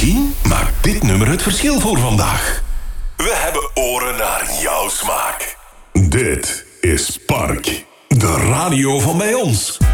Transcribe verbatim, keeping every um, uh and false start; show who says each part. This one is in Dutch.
Speaker 1: Misschien maakt dit nummer het verschil voor vandaag. We hebben oren naar jouw smaak. Dit is Park, de radio van bij ons.